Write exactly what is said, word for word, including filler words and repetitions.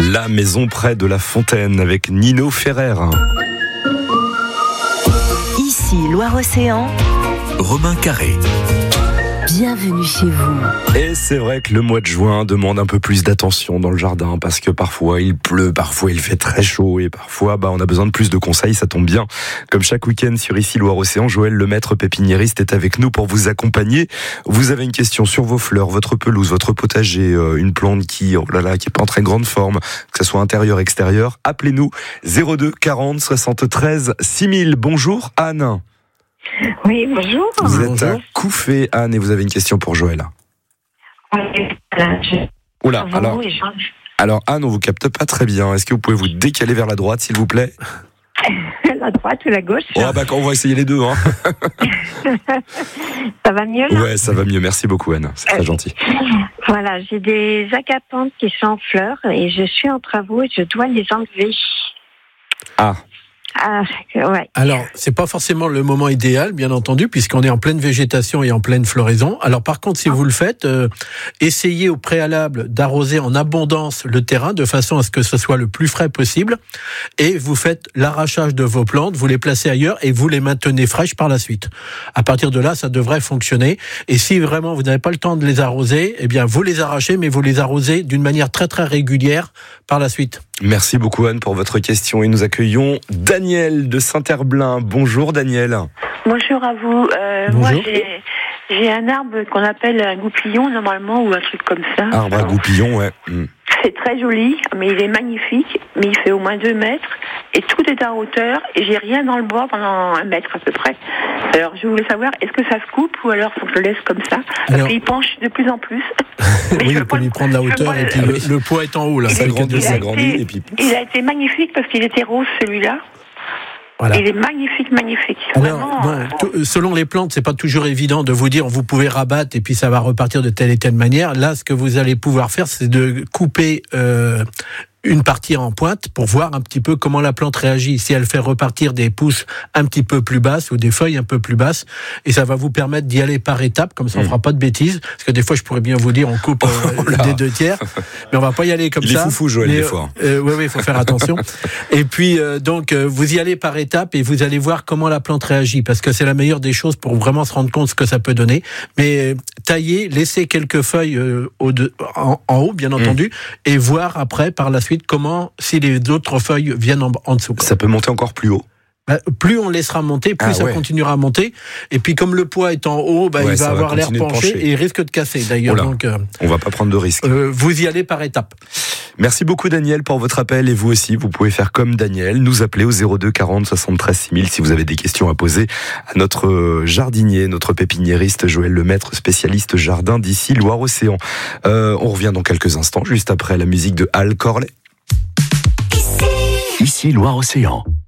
La maison près de la fontaine avec Nino Ferrer. Ici Loire-Océan, Romain Carré. Bienvenue chez vous. Et c'est vrai que le mois de juin demande un peu plus d'attention dans le jardin parce que parfois il pleut, parfois il fait très chaud et parfois bah, on a besoin de plus de conseils, ça tombe bien. Comme chaque week-end sur Ici Loire-Océan, Joël Lemaître, pépiniériste, est avec nous pour vous accompagner. Vous avez une question sur vos fleurs, votre pelouse, votre potager, une plante qui, oh là là, qui est pas en très grande forme, que ce soit intérieur, extérieur, appelez-nous zéro deux quarante soixante-treize six mille. Bonjour Anne. Oui, bonjour. Vous êtes bonjour. à Couffé, Anne, et vous avez une question pour Joël. Je... Oula, alors, alors Anne, on vous capte pas très bien. Est-ce que vous pouvez vous décaler vers la droite, s'il vous plaît? La droite ou la gauche? Oh, bah, on va essayer les deux. Hein. Ça va mieux là? Ouais, ça va mieux. Merci beaucoup, Anne. C'est très euh, gentil. Voilà, j'ai des agapantes qui sont en fleurs et je suis en travaux et je dois les enlever. Ah. Ah, ouais. Alors, c'est pas forcément le moment idéal, bien entendu, puisqu'on est en pleine végétation et en pleine floraison. Alors, par contre, si vous le faites, euh, essayez au préalable d'arroser en abondance le terrain, de façon à ce que ce soit le plus frais possible. Et vous faites l'arrachage de vos plantes, vous les placez ailleurs et vous les maintenez fraîches par la suite. À partir de là, ça devrait fonctionner. Et si vraiment vous n'avez pas le temps de les arroser, eh bien, vous les arrachez, mais vous les arrosez d'une manière très, très régulière par la suite. Merci beaucoup Anne pour votre question et nous accueillons Daniel de Saint-Herblain. Bonjour Daniel. Bonjour à vous. Euh, Bonjour. Moi j'ai, j'ai un arbre qu'on appelle un goupillon normalement ou un truc comme ça. Arbre à goupillon, ouais. Mm. C'est très joli, mais il est magnifique, mais il fait au moins deux mètres et tout est en hauteur et j'ai rien dans le bois pendant un mètre à peu près. Alors je voulais savoir, est-ce que ça se coupe ou alors faut que je le laisse comme ça? Parce alors... qu'il penche de plus en plus. Oui, vous pouvez lui prendre la hauteur et puis le, le poids est en haut là. Ça grandit, ça été, grandit et puis. Il a été magnifique parce qu'il était rose celui-là. Voilà. Il est magnifique, magnifique. Alors, Vraiment, bon, euh, t- selon les plantes, c'est pas toujours évident de vous dire vous pouvez rabattre et puis ça va repartir de telle et telle manière. Là, ce que vous allez pouvoir faire, c'est de couper euh, une partie en pointe pour voir un petit peu comment la plante réagit. Si elle fait repartir des pousses un petit peu plus basses ou des feuilles un peu plus basses, et ça va vous permettre d'y aller par étapes, comme ça on mmh. fera pas de bêtises. Parce que des fois, je pourrais bien vous dire, on coupe euh, oh des deux tiers, mais on va pas y aller comme il ça. Il est foufou, Joël, mais, des fois. Euh, oui, oui, il faut faire attention. Et puis, euh, donc, euh, vous y allez par étapes et vous allez voir comment la plante réagit, parce que c'est la meilleure des choses pour vraiment se rendre compte ce que ça peut donner. Mais euh, tailler, laisser quelques feuilles euh, au de, en, en haut, bien entendu, mmh. et voir après, par la suite, comment si les autres feuilles viennent en, en dessous. Quoi. Ça peut monter encore plus haut. Bah, plus on laissera monter, plus ah, ça ouais. continuera à monter. Et puis comme le poids est en haut, bah, ouais, il va avoir va l'air penché et il risque de casser d'ailleurs. Donc, euh, on va pas prendre de risques. Euh, vous y allez par étapes. Merci beaucoup Daniel pour votre appel et vous aussi, vous pouvez faire comme Daniel, nous appeler au zéro deux quarante soixante-treize six mille si vous avez des questions à poser à notre jardinier, notre pépiniériste Joël Lemaître, spécialiste jardin d'ici Loire-Océan. Euh, on revient dans quelques instants, juste après la musique de Al Corley. Ici Loire-Océan.